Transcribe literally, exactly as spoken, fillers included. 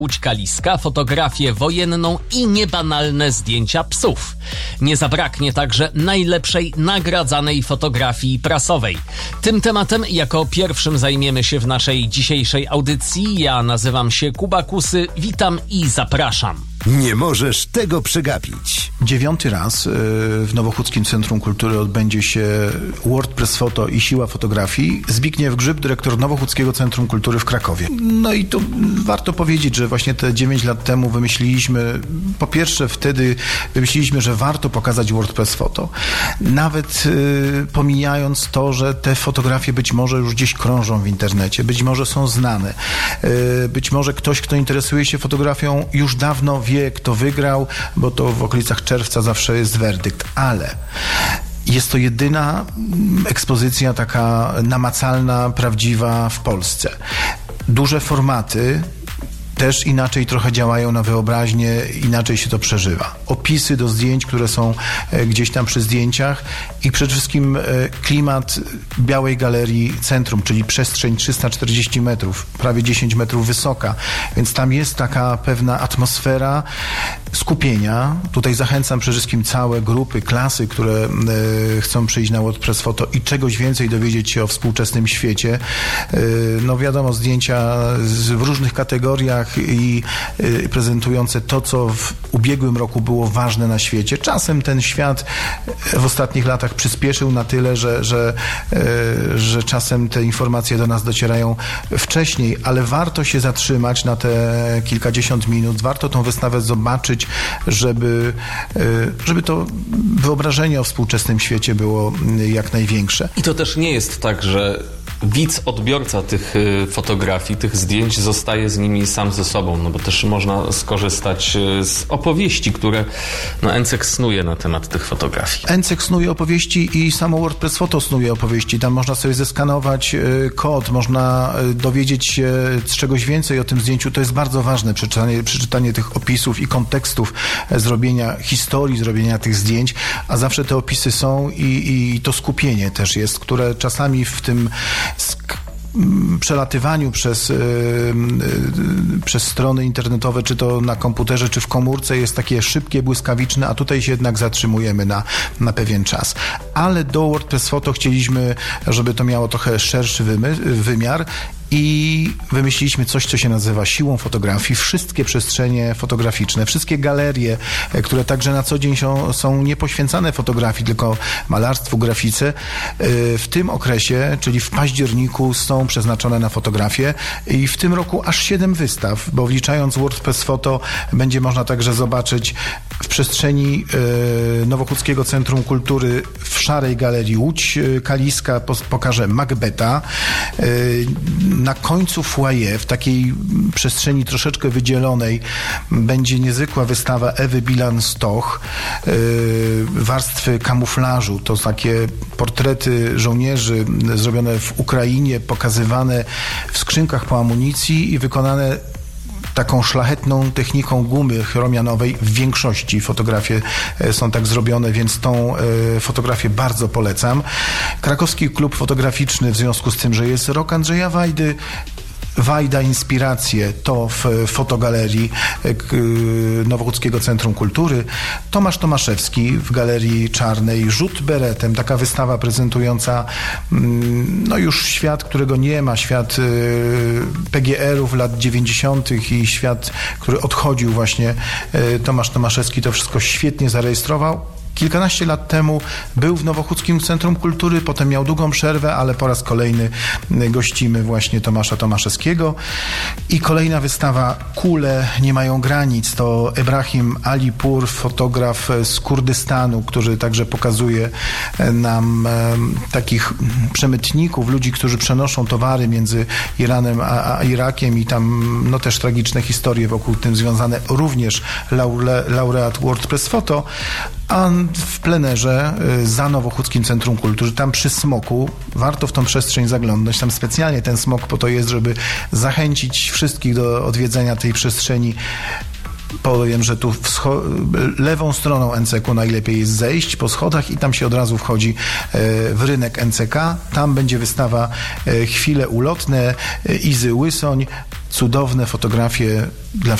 Łódź Kaliska, fotografię wojenną i niebanalne zdjęcia psów. Nie zabraknie także najlepszej nagradzanej fotografii prasowej. Tym tematem jako pierwszym zajmiemy się w naszej dzisiejszej audycji. Ja nazywam się Kuba Kusy, witam i zapraszam. Nie możesz tego przegapić. Dziewiąty raz w Nowochódzkim Centrum Kultury odbędzie się World Press Photo i Siła Fotografii. Zbigniew Grzyb, dyrektor Nowochódzkiego Centrum Kultury w Krakowie. No i tu warto powiedzieć, że właśnie te dziewięć lat temu wymyśliliśmy, po pierwsze wtedy wymyśliliśmy, że warto pokazać World Press Photo. Nawet y, pomijając to, że te fotografie być może już gdzieś krążą w internecie, być może są znane. Y, być może ktoś, kto interesuje się fotografią, już dawno wie, kto wygrał, bo to w okolicach czerwca zawsze jest werdykt, ale jest to jedyna ekspozycja taka namacalna, prawdziwa w Polsce. Duże formaty też inaczej trochę działają na wyobraźnię, inaczej się to przeżywa. Opisy do zdjęć, które są gdzieś tam przy zdjęciach i przede wszystkim klimat Białej Galerii Centrum, czyli przestrzeń trzysta czterdzieści metrów, prawie dziesięć metrów wysoka, więc tam jest taka pewna atmosfera skupienia. Tutaj zachęcam przede wszystkim całe grupy, klasy, które chcą przyjść na World Press Photo i czegoś więcej dowiedzieć się o współczesnym świecie. No wiadomo, zdjęcia w różnych kategoriach i prezentujące to, co w ubiegłym roku było ważne na świecie. Czasem ten świat w ostatnich latach przyspieszył na tyle, że, że, że czasem te informacje do nas docierają wcześniej, ale warto się zatrzymać na te kilkadziesiąt minut, warto tą wystawę zobaczyć, żeby, żeby to wyobrażenie o współczesnym świecie było jak największe. I to też nie jest tak, że widz, odbiorca tych fotografii, tych zdjęć zostaje z nimi sam ze sobą, no bo też można skorzystać z opowieści, które no, N C E K snuje na temat tych fotografii. N C E K snuje opowieści i samo World Press Photo snuje opowieści. Tam można sobie zeskanować kod, można dowiedzieć się czegoś więcej o tym zdjęciu. To jest bardzo ważne, przeczytanie, przeczytanie tych opisów i kontekstów zrobienia historii, zrobienia tych zdjęć, a zawsze te opisy są i, i to skupienie też jest, które czasami w tym sk- przelatywaniu przez, yy, yy, przez strony internetowe, czy to na komputerze, czy w komórce jest takie szybkie, błyskawiczne, a tutaj się jednak zatrzymujemy na, na pewien czas. Ale do World Press Photo chcieliśmy, żeby to miało trochę szerszy wymy- wymiar i wymyśliliśmy coś, co się nazywa siłą fotografii. Wszystkie przestrzenie fotograficzne, wszystkie galerie, które także na co dzień są, są nie poświęcane fotografii, tylko malarstwu, grafice, w tym okresie, czyli w październiku, są przeznaczone na fotografię i w tym roku aż siedem wystaw, bo wliczając World Press Photo będzie można także zobaczyć w przestrzeni Nowochódzkiego Centrum Kultury w Szarej Galerii Łódź Kaliska pokaże Macbeta. Na końcu foyer, w takiej przestrzeni troszeczkę wydzielonej, będzie niezwykła wystawa Ewy Bilan-Stoch, yy, warstwy kamuflażu. To takie portrety żołnierzy zrobione w Ukrainie, pokazywane w skrzynkach po amunicji i wykonane taką szlachetną techniką gumy chromianowej. W większości fotografie są tak zrobione, więc tą e, fotografię bardzo polecam. Krakowski Klub Fotograficzny, w związku z tym, że jest rok Andrzeja Wajdy, Wajda Inspiracje, to w fotogalerii Nowochódzkiego Centrum Kultury. Tomasz Tomaszewski w Galerii Czarnej, Rzut beretem, taka wystawa prezentująca no już świat, którego nie ma, świat P G R-ów lat dziewięćdziesiątych i świat, który odchodził właśnie. Tomasz Tomaszewski to wszystko świetnie zarejestrował. Kilkanaście lat temu był w Nowochódzkim Centrum Kultury, potem miał długą przerwę, ale po raz kolejny gościmy właśnie Tomasza Tomaszewskiego. I kolejna wystawa Kule nie mają granic, to Ebrahim Alipur, fotograf z Kurdystanu, który także pokazuje nam e, takich przemytników, ludzi, którzy przenoszą towary między Iranem a, a Irakiem i tam no też tragiczne historie wokół tym związane, również laure, laureat World Press Photo. A w plenerze za Nowochódzkim Centrum Kultury, tam przy smoku, warto w tą przestrzeń zaglądać. Tam specjalnie ten smok po to jest, żeby zachęcić wszystkich do odwiedzenia tej przestrzeni. Powiem, że tu wscho- lewą stroną N C E K-u najlepiej jest zejść po schodach i tam się od razu wchodzi e, w rynek N C K. Tam będzie wystawa e, Chwile ulotne e, Izy Łysoń. cudowne fotografie dla